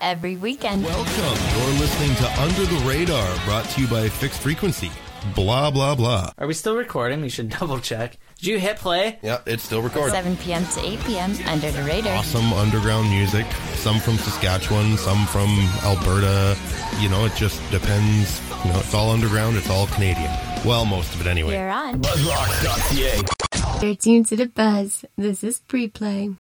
every weekend. Welcome. You're listening to Under the Radar, brought to you by Fixed Frequency. Blah, blah, blah. Are we still recording? We should double check. Did you hit play? Yeah, it's still recording. 7 p.m. to 8 p.m. Under the Radar. Awesome underground music. Some from Saskatchewan, some from Alberta. You know, it just depends. You know, it's all underground. It's all Canadian. Well, most of it anyway. You're on. BuzzRock.ca. You're tuned to the Buzz. This is Pre-Play.